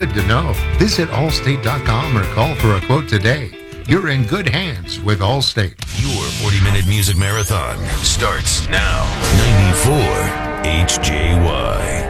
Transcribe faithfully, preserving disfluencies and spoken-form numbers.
Good to know. Visit Allstate dot com or call for a quote today. You're in good hands with Allstate. Your forty-minute music marathon starts now. ninety-four H J Y.